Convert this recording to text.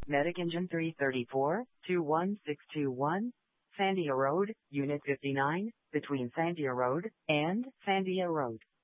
Medic Engine 334, 21621, Sandia Road, Unit 59, between Sandia Road and Sandia Road.